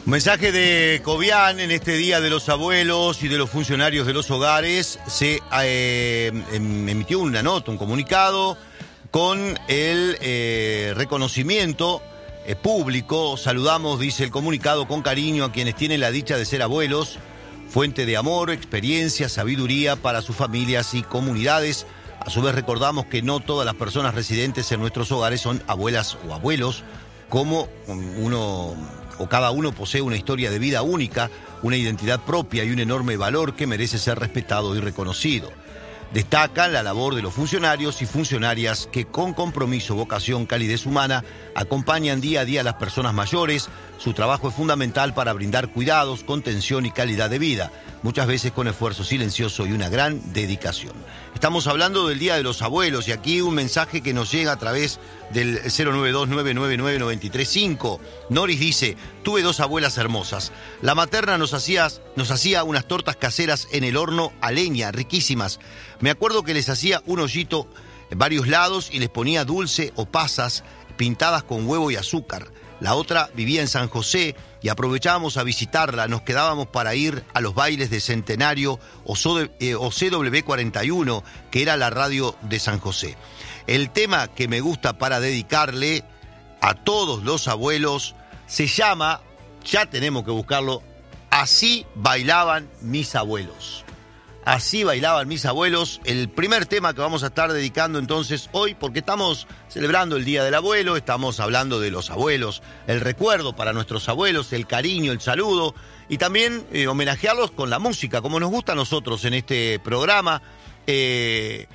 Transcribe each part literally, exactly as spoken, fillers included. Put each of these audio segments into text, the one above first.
Un mensaje de Cobian en este Día de los Abuelos y de los Funcionarios de los Hogares. Se eh, emitió una nota, un comunicado con el eh, reconocimiento eh, público. Saludamos, dice el comunicado, con cariño a quienes tienen la dicha de ser abuelos, fuente de amor, experiencia, sabiduría para sus familias y comunidades. A su vez recordamos que no todas las personas residentes en nuestros hogares son abuelas o abuelos, como uno o cada uno posee una historia de vida única, una identidad propia y un enorme valor que merece ser respetado y reconocido. Destacan la labor de los funcionarios y funcionarias que con compromiso, vocación, calidez humana acompañan día a día a las personas mayores. Su trabajo es fundamental para brindar cuidados, contención y calidad de vida, muchas veces con esfuerzo silencioso y una gran dedicación. Estamos hablando del Día de los Abuelos y aquí un mensaje que nos llega a través del cero nueve dos nueve nueve nueve nueve tres cinco. Noris dice: tuve dos abuelas hermosas. La materna nos hacía, nos hacía unas tortas caseras en el horno a leña, riquísimas. Me acuerdo que les hacía un hoyito en varios lados y les ponía dulce o pasas pintadas con huevo y azúcar. La otra vivía en San José y aprovechábamos a visitarla. Nos quedábamos para ir a los bailes de Centenario o C W cuarenta y uno, que era la radio de San José. El tema que me gusta para dedicarle a todos los abuelos se llama, ya tenemos que buscarlo, Así bailaban mis abuelos. Así bailaban mis abuelos, el primer tema que vamos a estar dedicando entonces hoy, porque estamos celebrando el Día del Abuelo, estamos hablando de los abuelos, el recuerdo para nuestros abuelos, el cariño, el saludo, y también eh, homenajearlos con la música, como nos gusta a nosotros en este programa. Eh,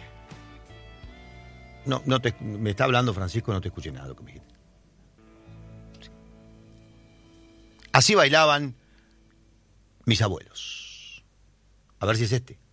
no, no te, me está hablando Francisco, no te escuché nada lo que me dijiste. Sí. Así bailaban mis abuelos. A ver si es este.